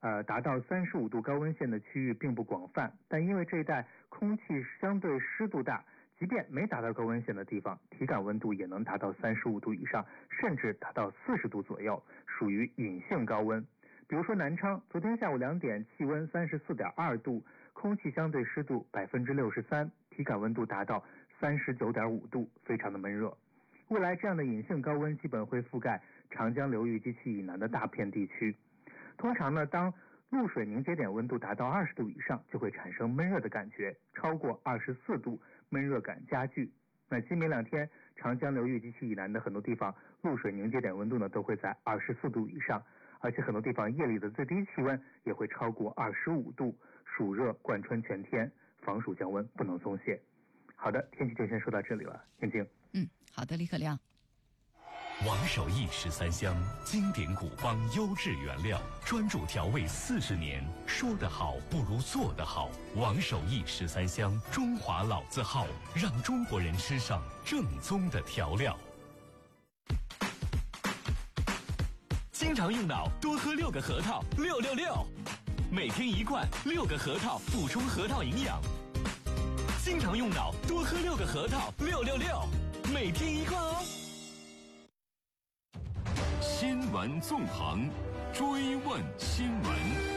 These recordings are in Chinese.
达到35度高温线的区域并不广泛，但因为这一带空气相对湿度大，即便没达到高温线的地方，体感温度也能达到35度以上，甚至达到40度左右，属于隐性高温。比如说南昌，昨天下午2点气温34.2度，空气相对湿度63%，体感温度达到39.5度，非常的闷热。未来这样的隐性高温基本会覆盖长江流域及其以南的大片地区。通常呢，当露水凝结点温度达到20度以上，就会产生闷热的感觉，超过24度，闷热感加剧。那今明2天，长江流域及其以南的很多地方，露水凝结点温度呢都会在24度以上，而且很多地方夜里的最低气温也会超过25度，暑热贯穿全天，防暑降温不能松懈。好的，天气就先说到这里了，燕京。 好的，李可亮。 王守义13香，经典古方优质原料，专注调味40年，说得好不如做得好。王守义13香，中华老字号，让中国人吃上正宗的调料。经常用脑，多喝6个核桃，666，每天1罐，6个核桃补充核桃营养。经常用脑，多喝6个核桃，666，每天1罐哦。新闻纵横，追问新闻。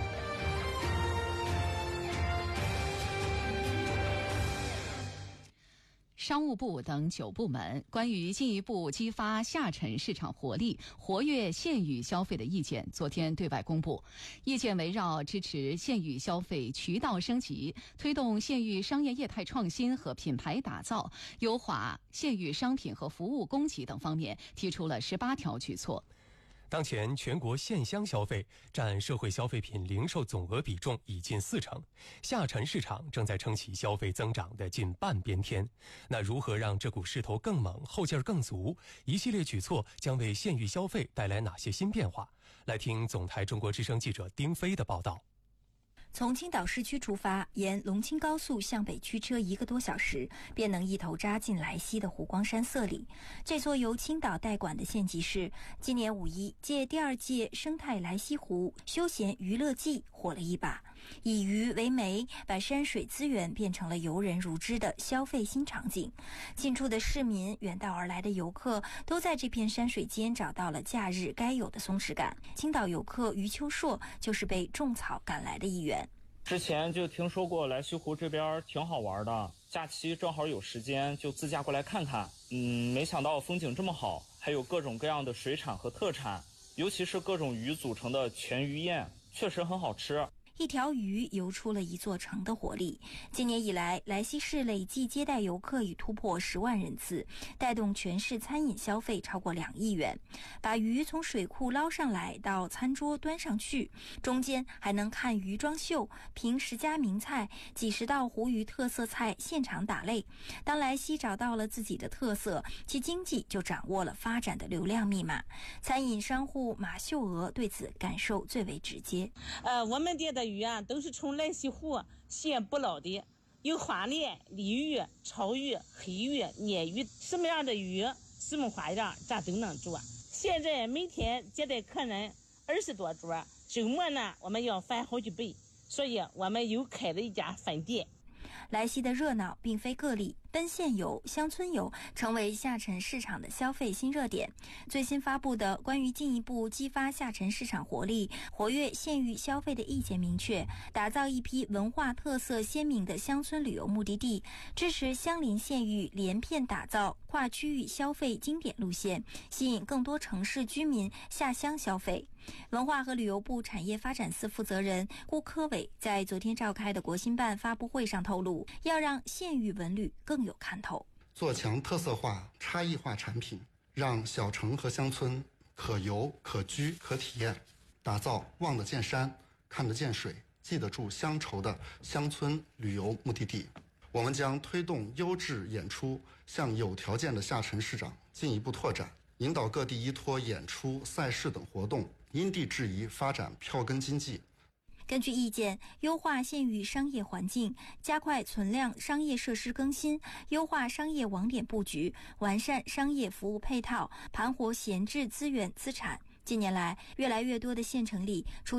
商务部等9部门关于进一步激发下沉市场活力、活跃县域消费的意见昨天对外公布。意见围绕支持县域消费渠道升级、推动县域商业业态创新和品牌打造、优化县域商品和服务供给等方面提出了18条举措。 当前全国县乡消费占社会消费品零售总额比重已近40%，下沉市场正在撑起消费增长的近半边天。那如何让这股势头更猛、后劲儿更足？一系列举措将为县域消费带来哪些新变化？来听总台中国之声记者丁飞的报道。 从青岛市区出发，沿龙青高速向北驱车1个多小时，便能一头扎进莱西的湖光山色里。这座由青岛代管的县级市，今年5一借第2届生态莱西湖休闲娱乐季火了一把，以鱼为媒，把山水资源变成了游人如织的消费新场景。近处的市民、远道而来的游客都在这片山水间找到了假日该有的松弛感。青岛游客余秋硕就是被种草赶来的一员。 之前就听说过莱西湖这边挺好玩的，假期正好有时间就自驾过来看看。没想到风景这么好，还有各种各样的水产和特产，尤其是各种鱼组成的全鱼宴，确实很好吃。 一条鱼游出了一座城的活力。今年以来，莱西市累计接待游客已突破10万人次，带动全市餐饮消费超过2亿元。把鱼从水库捞上来到餐桌端上去，中间还能看鱼装秀，凭10家名菜、几十道湖鱼特色菜现场打擂。当莱西找到了自己的特色，其经济就掌握了发展的流量密码。餐饮商户马秀娥对此感受最为直接。 我们店的鱼啊，都是从莱西湖现捕捞的，有花鲢、鲤鱼、草鱼、黑鱼、鲶鱼，什么样的鱼，什么花样，咱都能做。现在每天接待客人20多桌，周末呢，我们要翻好几倍，所以我们又开了一家分店。 莱西的热闹并非个例，奔县游、乡村游成为下沉市场的消费新热点。最新发布的关于进一步激发下沉市场活力、活跃县域消费的意见明确，打造一批文化特色鲜明的乡村旅游目的地，支持相邻县域连片打造跨区域消费经典路线，吸引更多城市居民下乡消费。文化和旅游部产业发展司负责人顾科伟在昨天召开的国新办发布会上透露，要让县域文旅更有看头， 做强特色化、差异化产品，让小城和乡村可游、可居、可体验，打造望得见山、看得见水、记得住乡愁的乡村旅游目的地。我们将推动优质演出向有条件的下沉市场进一步拓展，引导各地依托演出、赛事等活动因地制宜发展票根经济。 根据意见，优化县域商业环境，加快存量商业设施更新，优化商业网点布局，完善商业服务配套，盘活闲置资源资产。近年来，越来越多的县城里出